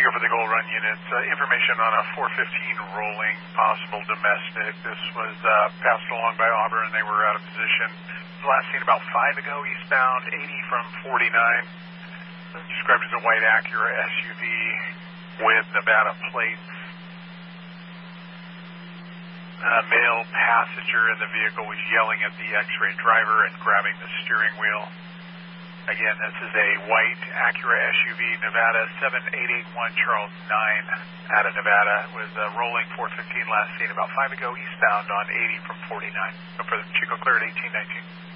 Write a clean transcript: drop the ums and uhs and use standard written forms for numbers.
Chico for the Gold Run units. Information on a 415 rolling, possible domestic. This was passed along by Auburn. They were out of position. Last seen about 5 ago, eastbound 80 from 49. Described as a white Acura SUV with Nevada plates. Male passenger in the vehicle was yelling at the X-ray driver and grabbing the steering wheel. Again, this is a white Acura SUV, Nevada 7881 Charles 9 out of Nevada. It was rolling 415 last seen about 5 ago, eastbound on 80 from 49. So for the Chico clear at 1819.